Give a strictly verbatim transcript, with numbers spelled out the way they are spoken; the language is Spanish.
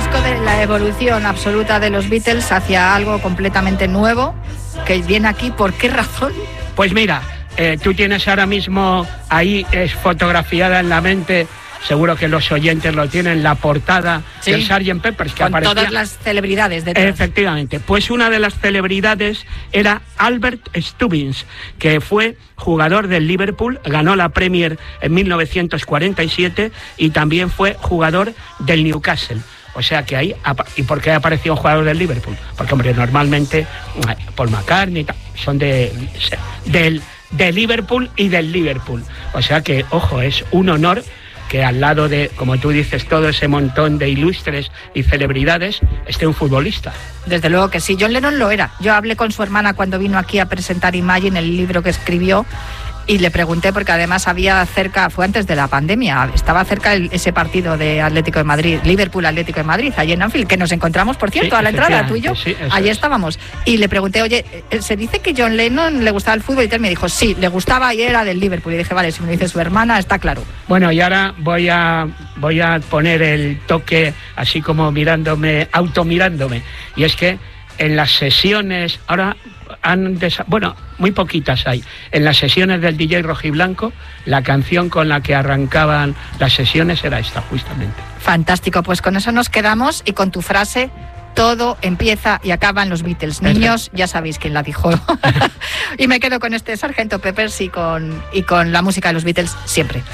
disco de la evolución absoluta de los Beatles hacia algo completamente nuevo, que viene aquí, ¿por qué razón? Pues mira, eh, tú tienes ahora mismo ahí es fotografiada en la mente, seguro que los oyentes lo tienen, la portada sí, del sergeant Pepper's, que con aparecía, todas las celebridades detrás. Efectivamente, pues una de las celebridades era Albert Stubbins, que fue jugador del Liverpool, ganó la Premier en mil novecientos cuarenta y siete y también fue jugador del Newcastle. O sea que ahí, ¿y por qué apareció un jugador del Liverpool? Porque, hombre, normalmente Paul McCartney son de, del, de Liverpool y del Liverpool. O sea que, ojo, es un honor que al lado de, como tú dices, todo ese montón de ilustres y celebridades esté un futbolista. Desde luego que sí, John Lennon lo era. Yo hablé con su hermana cuando vino aquí a presentar Imagine, el libro que escribió, y le pregunté, porque además había cerca, fue antes de la pandemia, estaba cerca el, ese partido de Atlético de Madrid, Liverpool Atlético de Madrid, allí en Anfield, que nos encontramos, por cierto, sí, a la entrada, tú y yo, sí, allí es. estábamos. Y le pregunté, oye, ¿se dice que John Lennon le gustaba el fútbol? Y tal, me dijo, sí, le gustaba y era del Liverpool. Y dije, vale, si me lo dice su hermana, está claro. Bueno, y ahora voy a, voy a poner el toque, así como mirándome, automirándome. Y es que en las sesiones, ahora han desa- bueno, muy poquitas hay. En las sesiones del D J Rojiblanco, la canción con la que arrancaban las sesiones era esta, justamente. Fantástico, pues con eso nos quedamos y con tu frase, todo empieza y acaba en los Beatles. Niños, ya sabéis quién la dijo. Y me quedo con este sargento Pepper's y con, y con la música de los Beatles siempre.